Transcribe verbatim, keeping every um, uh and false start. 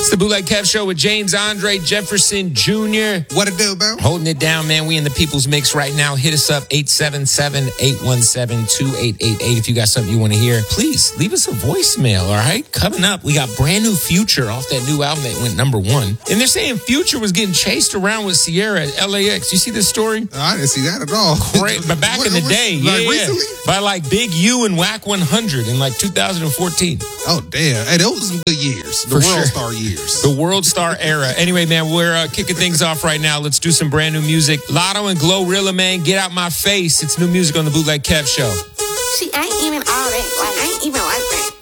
It's the Bootleg Kev Show with James Andre Jefferson Junior What it do, bro? Holding it down, man. We in the People's Mix right now. Hit us up, eight seven seven, eight one seven, two eight eight eight. If you got something you want to hear, please leave us a voicemail, all right? Coming up, we got brand new Future off that new album that went number one. And they're saying Future was getting chased around with Sierra at L A X. You see this story? I didn't see that at all. Great. But back What- in the what- day, like yeah, recently? yeah. By like Big U and Whack one hundred in like two thousand fourteen. Oh, damn. Hey, those were some good years. The For World sure. Star years. The World Star era. Anyway, man, we're uh, kicking things off right now. Let's do some brand new music. Lotto and Glorilla, man, Get Out My Face. It's new music on the Bootleg Kev Show. She ain't even all that. Like, ain't even like that.